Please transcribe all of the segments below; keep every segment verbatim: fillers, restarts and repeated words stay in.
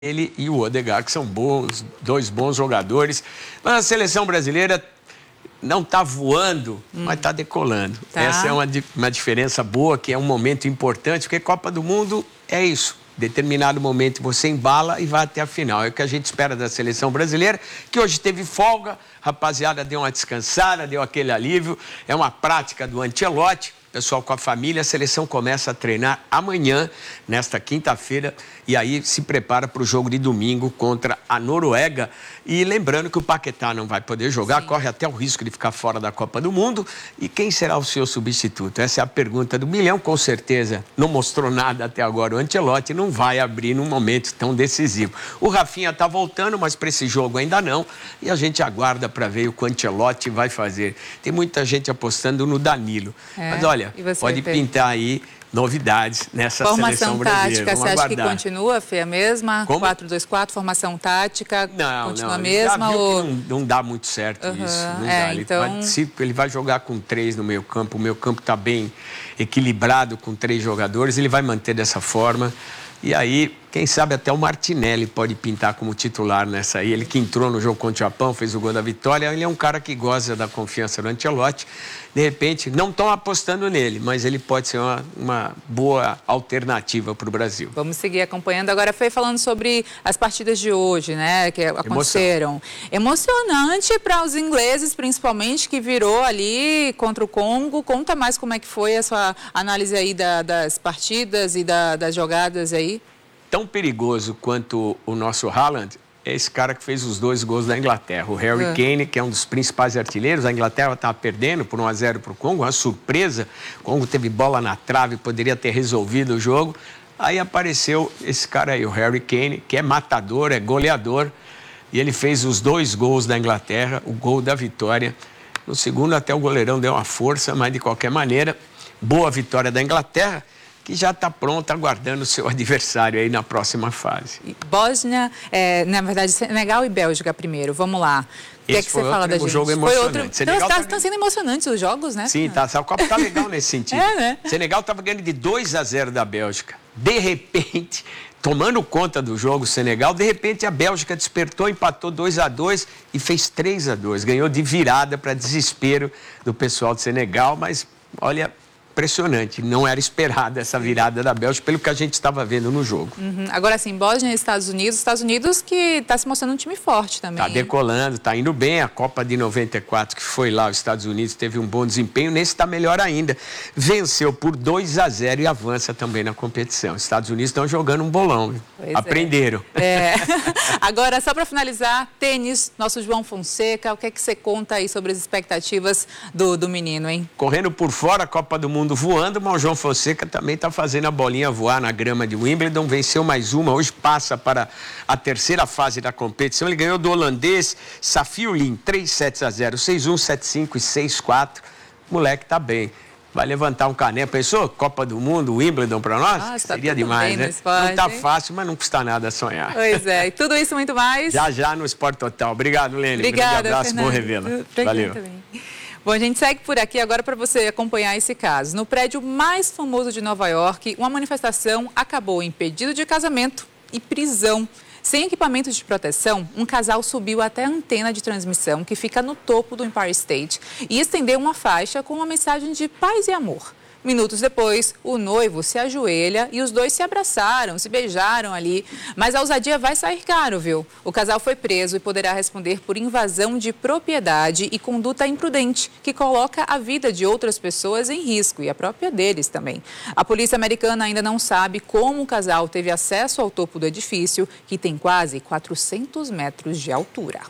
Ele e o Odegaard, que são bons, dois bons jogadores. Mas a seleção brasileira não está voando, hum. mas está decolando. Tá. Essa é uma, uma diferença boa, que é um momento importante, porque Copa do Mundo é isso. Determinado momento você embala e vai até a final. É o que a gente espera da seleção brasileira, que hoje teve folga, rapaziada deu uma descansada, deu aquele alívio. É uma prática do Ancelotti. Pessoal com a família, a seleção começa a treinar amanhã, nesta quinta-feira, e aí se prepara para o jogo de domingo contra a Noruega. E lembrando que o Paquetá não vai poder jogar, Sim. corre até o risco de ficar fora da Copa do Mundo. E quem será o seu substituto? Essa é a pergunta do milhão, com certeza. Não mostrou nada até agora. O Ancelotti não vai abrir num momento tão decisivo. O Rafinha está voltando, mas para esse jogo ainda não. E a gente aguarda para ver o que o Ancelotti vai fazer. Tem muita gente apostando no Danilo. É. Mas olha, pode pintar aí novidades nessa seleção brasileira. Formação tática, você acha que continua, Fê, a mesma? Como? quatro dois quatro, formação tática, não, continua não, a mesma? Já viu ou... que não, não dá muito certo uhum, isso. Não é, dá. Ele, então... participa, ele vai jogar com três no meio campo, o meio campo está bem equilibrado com três jogadores, ele vai manter dessa forma. E aí, quem sabe até o Martinelli pode pintar como titular nessa aí. Ele que entrou no jogo contra o Japão, fez o gol da vitória. Ele é um cara que goza da confiança do Ancelotti. De repente, não estão apostando nele, mas ele pode ser uma, uma boa alternativa para o Brasil. Vamos seguir acompanhando. Agora, foi falando sobre as partidas de hoje, né, que aconteceram. Emoção. Emocionante para os ingleses, principalmente, que virou ali contra o Congo. Conta mais como é que foi a sua análise aí da, das partidas e da, das jogadas aí. Tão perigoso quanto o nosso Haaland é esse cara que fez os dois gols da Inglaterra. O Harry é. Kane, que é um dos principais artilheiros. A Inglaterra estava perdendo por um a zero para o Congo, uma surpresa. O Congo teve bola na trave, poderia ter resolvido o jogo. Aí apareceu esse cara aí, o Harry Kane, que é matador, é goleador. E ele fez os dois gols da Inglaterra, o gol da vitória. No segundo até o goleirão deu uma força, mas de qualquer maneira, boa vitória da Inglaterra, que já está pronta, aguardando o seu adversário aí na próxima fase. Bósnia, é, na verdade, Senegal e Bélgica primeiro, vamos lá. O que é que você fala da gente? Jogo emocionante. Foi outro... Senegal então, estão tá... sendo emocionantes os jogos, né? Sim, tá. O Copa tá legal nesse sentido. É, né? Senegal estava ganhando de dois a zero da Bélgica. De repente, tomando conta do jogo, o Senegal, de repente a Bélgica despertou, empatou dois a dois e fez três a dois. Ganhou de virada para desespero do pessoal do Senegal, mas olha... impressionante, não era esperada essa virada da Bélgica pelo que a gente estava vendo no jogo. Uhum. Agora sim, Bósnia e Estados Unidos, Estados Unidos que está se mostrando um time forte também. Está decolando, está indo bem. A Copa de noventa e quatro que foi lá, os Estados Unidos teve um bom desempenho, nesse está melhor ainda. Venceu por dois a zero e avança também na competição. Os Estados Unidos estão jogando um bolão, pois aprenderam. É. É. Agora, só para finalizar, tênis, nosso João Fonseca, o que é que você conta aí sobre as expectativas do, do menino, hein? Correndo por fora, a Copa do Mundo voando, mas o João Fonseca também está fazendo a bolinha voar na grama de Wimbledon, venceu mais uma, hoje passa para a terceira fase da competição. Ele ganhou do holandês Safiullin, três sets a zero, seis um, sete cinco e seis quatro. O moleque tá bem. Vai levantar um caneco. Pensou? Copa do Mundo, Wimbledon para nós? Ah, seria demais, né? Esporte, não tá fácil, mas não custa nada sonhar. Pois é, e tudo isso muito mais. Já, já no Esporte Total. Obrigado, Lene. Obrigada, um grande abraço, Fernanda. bom revê-la. Valeu. Também. Bom, a gente segue por aqui agora para você acompanhar esse caso. No prédio mais famoso de Nova York, uma manifestação acabou em pedido de casamento e prisão. Sem equipamentos de proteção, um casal subiu até a antena de transmissão que fica no topo do Empire State e estendeu uma faixa com uma mensagem de paz e amor. Minutos depois, o noivo se ajoelha e os dois se abraçaram, se beijaram ali. Mas a ousadia vai sair caro, viu? O casal foi preso e poderá responder por invasão de propriedade e conduta imprudente, que coloca a vida de outras pessoas em risco e a própria deles também. A polícia americana ainda não sabe como o casal teve acesso ao topo do edifício, que tem quase quatrocentos metros de altura.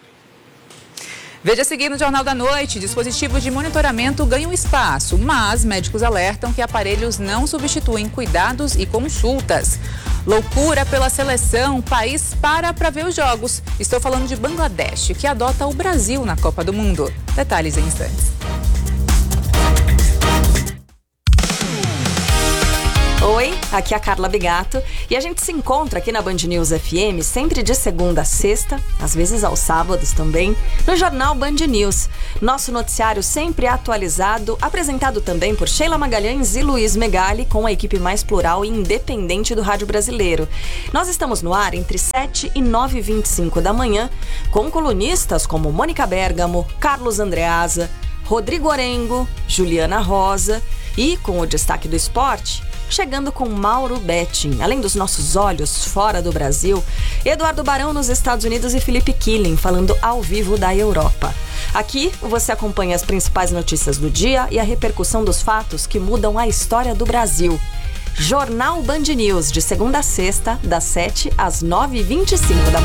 Veja a seguir no Jornal da Noite, dispositivos de monitoramento ganham espaço, mas médicos alertam que aparelhos não substituem cuidados e consultas. Loucura pela seleção, o país para para ver os jogos. Estou falando de Bangladesh, que adota o Brasil na Copa do Mundo. Detalhes em instantes. Oi? Aqui é a Carla Bigato e a gente se encontra aqui na Band News F M sempre de segunda a sexta, às vezes aos sábados também, no Jornal Band News. Nosso noticiário sempre atualizado, apresentado também por Sheila Magalhães e Luiz Megali, com a equipe mais plural e independente do rádio brasileiro. Nós estamos no ar entre sete e nove e vinte e cinco da manhã, com colunistas como Mônica Bergamo, Carlos Andreasa, Rodrigo Orengo, Juliana Rosa e, com o destaque do esporte, chegando com Mauro Betting. Além dos nossos olhos fora do Brasil, Eduardo Barão nos Estados Unidos e Felipe Killing falando ao vivo da Europa. Aqui você acompanha as principais notícias do dia e a repercussão dos fatos que mudam a história do Brasil. Jornal Band News, de segunda a sexta, das sete às nove e vinte e cinco da manhã.